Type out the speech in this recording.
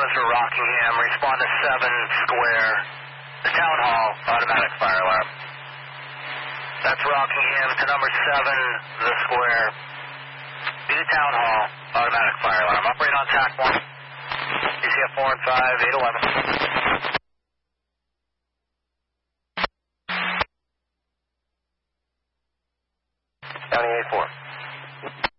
for Rockingham. Respond to 7 Square. The Town Hall, automatic fire alarm. That's Rockingham to number 7, the Square. Be the Town Hall, automatic fire alarm. Operate on TAC 1. DCF 4 and 5, 811. County 8-4.